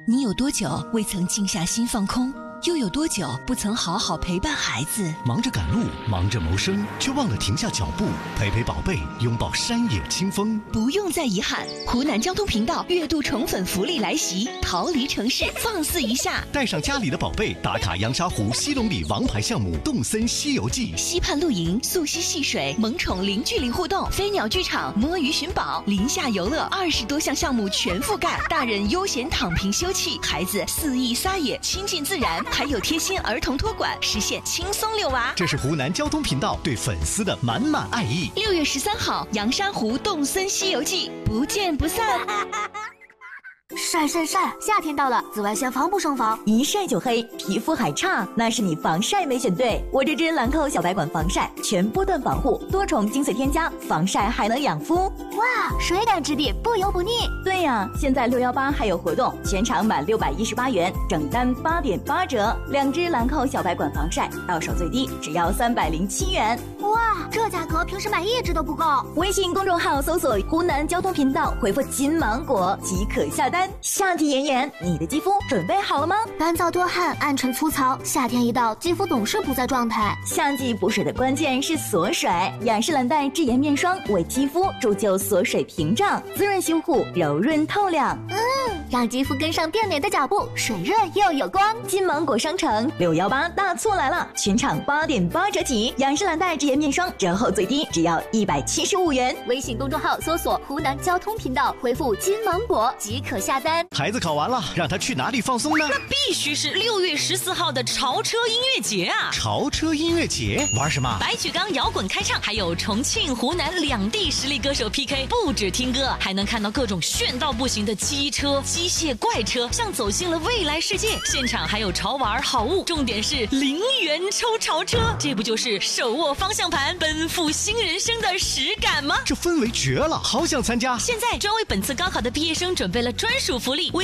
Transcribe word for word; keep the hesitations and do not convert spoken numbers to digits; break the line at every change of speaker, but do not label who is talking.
你有多久未曾静下心放空？又有多久不曾好好陪伴孩子？
忙着赶路，忙着谋生，却忘了停下脚步，陪陪宝贝，拥抱山野清风。
不用再遗憾，湖南交通频道月度宠粉福利来袭，逃离城市，放肆一下！
带上家里的宝贝，打卡阳沙湖西龙里王牌项目《动森西游记》，
溪畔露营，溯溪戏水，萌宠零距离互动，飞鸟剧场，摸鱼寻宝，林下游乐，二十多项项目全覆盖，大人悠闲躺平休憩，孩子肆意撒野，亲近自然。还有贴心儿童托管，实现轻松遛娃。
这是湖南交通频道对粉丝的满满爱意。
六月十三号，阳沙湖动森西游记，不见不散。
晒晒晒！夏天到了，紫外线防不胜防，
一晒就黑，皮肤还差，那是你防晒没选对。我这支兰蔻小白管防晒，全波段防护，多重精粹添加，防晒还能养肤。
哇，水感质地，不油不腻。
对呀，现在六一八还有活动，全场满六百一十八元，整单八点八折。两支兰蔻小白管防晒，到手最低只要三百零七元。
哇，这价格平时买一支都不够。
微信公众号搜索湖南交通频道，回复金芒果即可下单。夏季炎炎，你的肌肤准备好了吗？
干燥多汗，暗沉粗糙，夏天一到，肌肤总是不在状态。
夏季补水的关键是锁水，雅诗兰黛智妍面霜为肌肤铸就锁水屏障，滋润修护，柔润透亮。
嗯，让肌肤跟上变美的脚步，水润又有光。
金芒果商城六一八大促来了，全场八点八折起，雅诗兰黛智妍面霜折后最低只要一百七十五元。
微信公众号搜索湖南交通频道，回复金芒果即可下单。
孩子考完了，让他去哪里放松呢？
那必须是六月十四号的潮车音乐节啊！
潮车音乐节玩什么？
白举纲摇滚开唱，还有重庆、湖南两地实力歌手 P K， 不止听歌，还能看到各种炫到不行的机车、机械怪车，像走进了未来世界。现场还有潮玩好物，重点是零元抽潮车，这不就是手握方向盘奔赴新人生的实感吗？
这氛围绝了，好想参加！
现在专为本次高考的毕业生准备了专属福利。